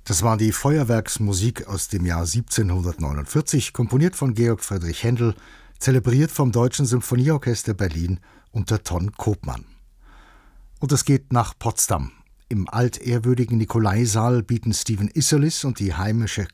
Das war die Feuerwerksmusik aus dem Jahr 1749, komponiert von Georg Friedrich Händel, zelebriert vom Deutschen Symphonieorchester Berlin unter Ton Kopmann. Und es geht nach Potsdam. Im altehrwürdigen Nikolaisaal bieten Stephen Isserlis und die heimische